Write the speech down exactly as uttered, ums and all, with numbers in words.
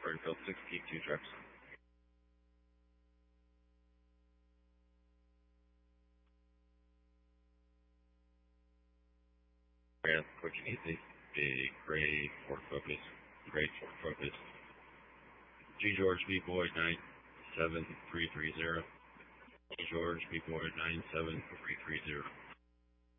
Springfield six T two trips. Yeah, quick and easy. Big gray Ford Focus. Gray Ford Focus. G George B Boy nine seven three three zero. G George B Boy nine seven three three zero.